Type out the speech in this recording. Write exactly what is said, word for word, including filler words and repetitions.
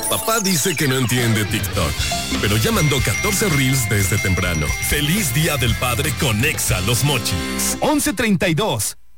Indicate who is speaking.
Speaker 1: Papá dice que no entiende TikTok, pero ya mandó catorce reels desde temprano. ¡Feliz Día del Padre con Exa Los Mochis!
Speaker 2: once treinta y dos.